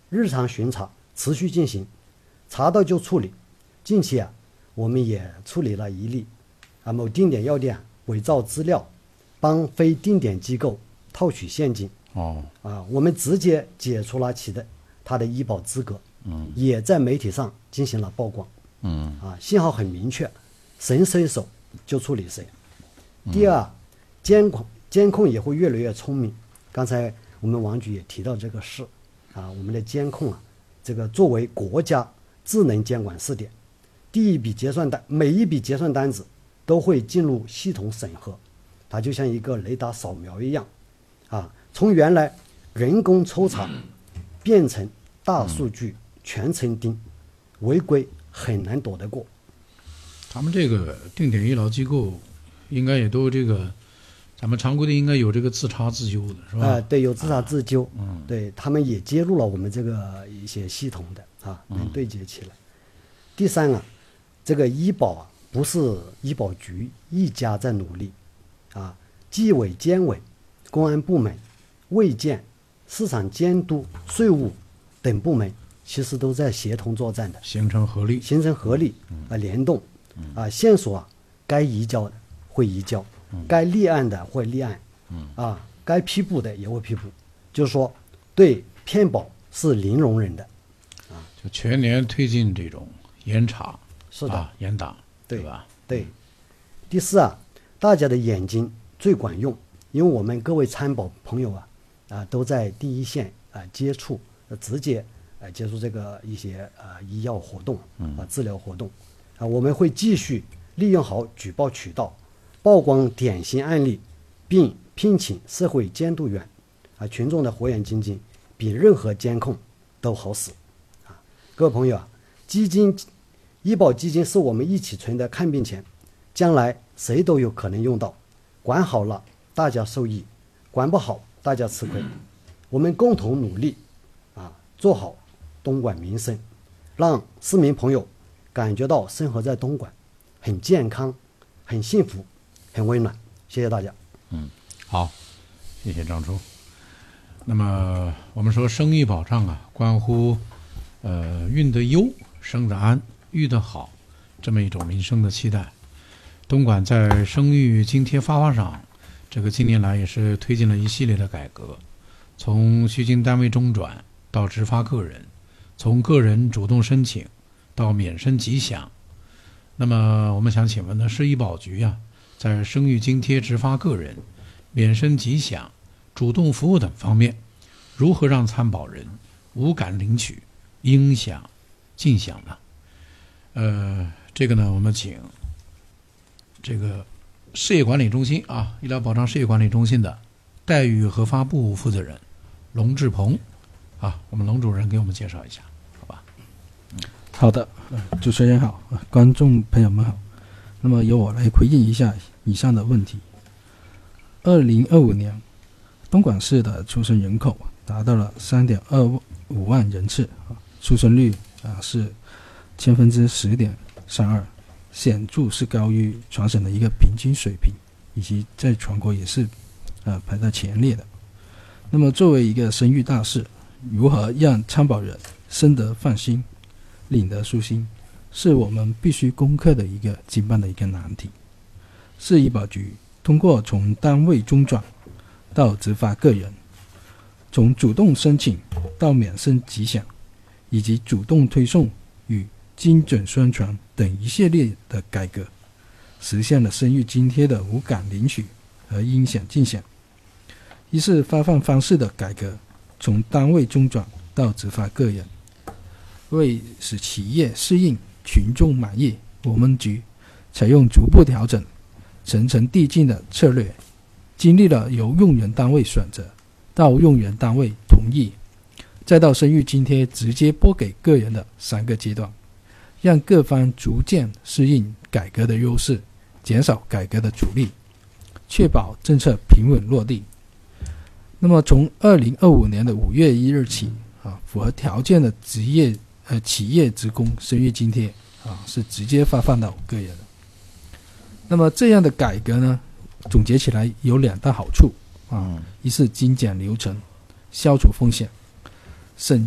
日常巡查持续进行，查到就处理。近期我们也处理了一例某定点药店伪造资料，帮非定点机构套取现金。我们直接解除了他的医保资格，也在媒体上进行了曝光。信号很明确，谁伸手就处理谁。第二，监控也会越来越聪明。刚才我们王局也提到这个事我们的监控这个作为国家智能监管试点，每一笔结算单子都会进入系统审核，它就像一个雷达扫描一样从原来人工抽查变成大数据全程盯，违规很难躲得过。 他们这个定点医疗机构应该也都咱们常规的应该有这个自查自纠的是吧？ 对，有自查自纠。对，他们也接入了我们这个一些系统的能对接起来。第三这个医保不是医保局一家在努力纪委监委、公安部门、卫健、市场监督、税务等部门其实都在协同作战的， 形成合力联动线索该移交的会移交，该立案的会立案该批捕的也会批捕，就是说对骗保是零容忍的就全年推进这种严查， 是的严打，对吧？ 对。第四大家的眼睛最管用，因为我们各位参保朋友都在第一线接触直接接触这个一些医药活动治疗活动我们会继续利用好举报渠道，曝光典型案例，并聘请社会监督员群众的火眼金睛比任何监控都好使各位朋友医保基金是我们一起存的看病钱，将来谁都有可能用到，管好了大家受益，管不好大家吃亏。我们共同努力做好东莞民生，让市民朋友感觉到生活在东莞很健康、很幸福、很温暖。谢谢大家。 好，谢谢张叔。那么我们说生育保障关乎孕得优、生得安、育得好这么一种民生的期待。东莞在生育津贴发放上，这个近年来也是推进了一系列的改革，从虚金单位中转到直发个人，从个人主动申请到免申即享。那么我们想请问的是，医保局在生育津贴直发个人、免申即享、主动服务等方面，如何让参保人无感领取、应享尽享呢？这个呢，我们请这个事业管理中心医疗保障事业管理中心的待遇核发部负责人龙志鹏我们龙主任给我们介绍一下，好吧？ 好的，主持人好，观众朋友们好。那么由我来回应一下以上的问题。2025年，东莞市的出生人口达到了3.25万人次，出生率是10%.32%，显著是高于全省的一个平均水平，以及在全国也是排在前列的。那么作为一个生育大事，如何让参保人生得放心、领得舒心，是我们必须攻克的一个经办的一个难题。市医保局通过从单位中转到直发个人，从主动申请到免申即享，以及主动推送与精准宣传等一系列的改革，实现了生育津贴的无感领取和应享尽享。一是发放方式的改革，从单位中转到直发个人，为使企业适应、群众满意，我们局采用逐步调整、层层递进的策略，经历了由用人单位选择到用人单位同意，再到生育津贴直接拨给个人的3个阶段，让各方逐渐适应改革的优势，减少改革的阻力，确保政策平稳落地。那么从2025年的5月1日起符合条件的企业职工生育津贴是直接发放到个人的。那么这样的改革呢，总结起来有2大好处一是精简流程，消除风险，省